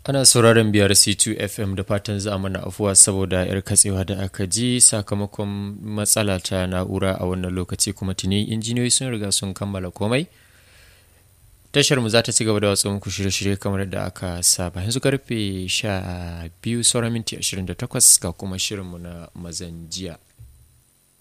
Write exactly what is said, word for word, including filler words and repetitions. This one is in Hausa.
Ana sauraron biyar C two F M da fatan za a mana afuwa saboda yar katsewa da aka ji sakamakon matsala ta na'ura a wannan lokaci kuma tuni injiniyoyi sun riga sun kammala komai. Tashar mu za ta ci gaba da watsa muku shirye-shirye kamar da aka saba. Yanzu karfe sha biyu sauran minti ashirin da takwas ga kuma shirinmu na mazan jiya.